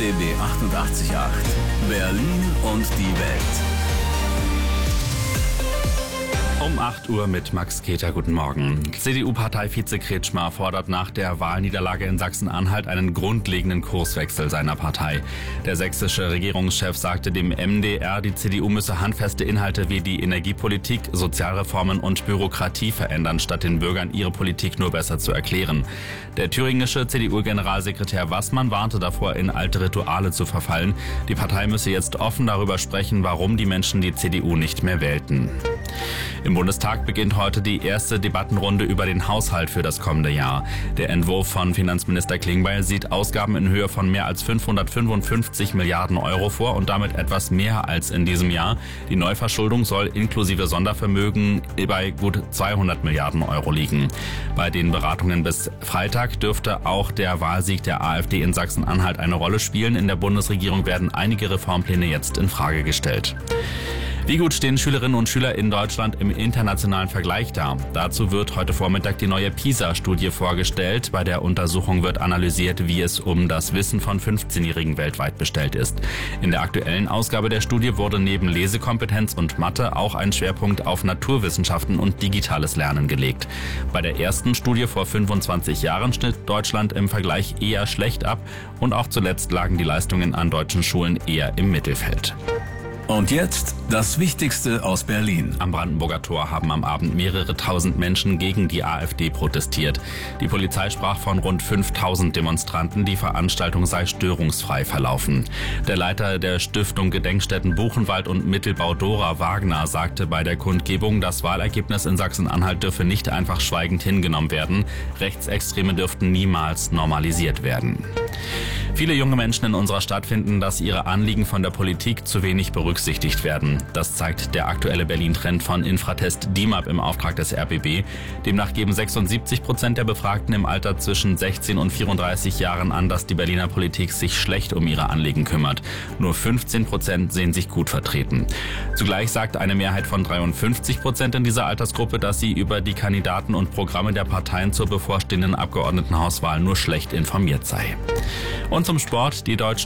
RBB 88.8 Berlin und die Welt. Um 8 Uhr mit Max Keter, guten Morgen. CDU-Parteivize Kretschmer fordert nach der Wahlniederlage in Sachsen-Anhalt einen grundlegenden Kurswechsel seiner Partei. Der sächsische Regierungschef sagte dem MDR, die CDU müsse handfeste Inhalte wie die Energiepolitik, Sozialreformen und Bürokratie verändern, statt den Bürgern ihre Politik nur besser zu erklären. Der thüringische CDU-Generalsekretär Wassmann warnte davor, in alte Rituale zu verfallen. Die Partei müsse jetzt offen darüber sprechen, warum die Menschen die CDU nicht mehr wählten. Im Bundestag beginnt heute die erste Debattenrunde über den Haushalt für das kommende Jahr. Der Entwurf von Finanzminister Klingbeil sieht Ausgaben in Höhe von mehr als 555 Milliarden Euro vor und damit etwas mehr als in diesem Jahr. Die Neuverschuldung soll inklusive Sondervermögen bei gut 200 Milliarden Euro liegen. Bei den Beratungen bis Freitag dürfte auch der Wahlsieg der AfD in Sachsen-Anhalt eine Rolle spielen. In der Bundesregierung werden einige Reformpläne jetzt in Frage gestellt. Wie gut stehen Schülerinnen und Schüler in Deutschland im internationalen Vergleich da? Dazu wird heute Vormittag die neue PISA-Studie vorgestellt. Bei der Untersuchung wird analysiert, wie es um das Wissen von 15-Jährigen weltweit bestellt ist. In der aktuellen Ausgabe der Studie wurde neben Lesekompetenz und Mathe auch ein Schwerpunkt auf Naturwissenschaften und digitales Lernen gelegt. Bei der ersten Studie vor 25 Jahren schnitt Deutschland im Vergleich eher schlecht ab und auch zuletzt lagen die Leistungen an deutschen Schulen eher im Mittelfeld. Und jetzt das Wichtigste aus Berlin. Am Brandenburger Tor haben am Abend mehrere tausend Menschen gegen die AfD protestiert. Die Polizei sprach von rund 5000 Demonstranten, die Veranstaltung sei störungsfrei verlaufen. Der Leiter der Stiftung Gedenkstätten Buchenwald und Mittelbau Dora Wagner sagte bei der Kundgebung, das Wahlergebnis in Sachsen-Anhalt dürfe nicht einfach schweigend hingenommen werden. Rechtsextreme dürften niemals normalisiert werden. Viele junge Menschen in unserer Stadt finden, dass ihre Anliegen von der Politik zu wenig berücksichtigt werden. Das zeigt der aktuelle Berlin-Trend von Infratest DIMAP im Auftrag des RBB. Demnach geben 76% der Befragten im Alter zwischen 16 und 34 Jahren an, dass die Berliner Politik sich schlecht um ihre Anliegen kümmert. Nur 15% sehen sich gut vertreten. Zugleich sagt eine Mehrheit von 53% in dieser Altersgruppe, dass sie über die Kandidaten und Programme der Parteien zur bevorstehenden Abgeordnetenhauswahl nur schlecht informiert sei. Und zum Sport. Die deutschen